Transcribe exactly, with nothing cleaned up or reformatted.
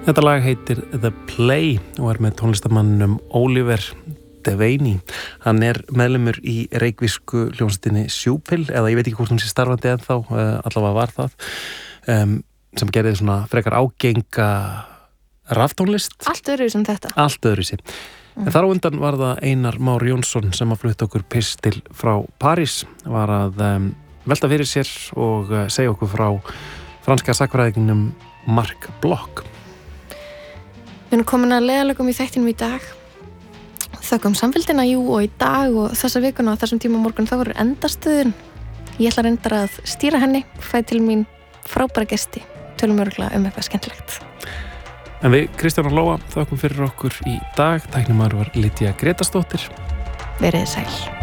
Þetta lag heitir The Play og er með tónlistarmannum Oliver Devaney. Hann er meðlimur í reykvísku hljómsveitinni Sjúpil, eða ég veit ekki hvort hún sé starfandi ennþá, allavega var það, um, sem gerði svona frekar ágenga raftónlist. Allt öðru sem þetta. Allt öðru sem. Mm. En þar á undan var það Einar Már Jónsson sem að flutta okkur pistil frá París, var að um, velta fyrir sér og uh, segja okkur frá franska sakfræðingnum Marc Bloch. Við erum komin að leiðarlögum í þættinum í dag. Þökkum samfélgina, jú, og í dag og þessa vikuna og þessum tíma morgun þá voru endastöðin. Ég ætla reyndar að stýra henni, fæ til mín frábæra gesti, tölum örugglega um eitthvað skemmtilegt. En við, Kristján og Lóa, þökkum fyrir okkur í dag. Tæknimaður var Lydia Gretastóttir. Verið sæl.